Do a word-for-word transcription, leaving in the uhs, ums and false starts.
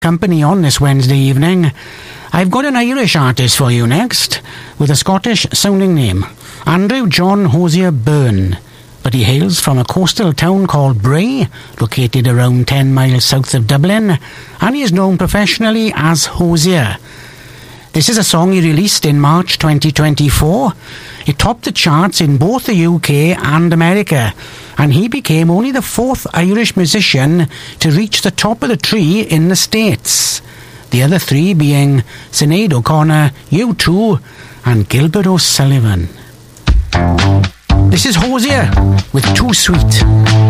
company on this Wednesday evening. I've got an Irish artist for you next, with a Scottish-sounding name, Andrew John Hosier Byrne, but he hails from a coastal town called Bray, located around ten miles south of Dublin, and he is known professionally as Hosier. This is a song he released in March twenty twenty-four. It topped the charts in both the U K and America, and he became only the fourth Irish musician to reach the top of the tree in the States. The other three being Sinead O'Connor, U two, and Gilbert O'Sullivan. This is Hosier with Too Sweet.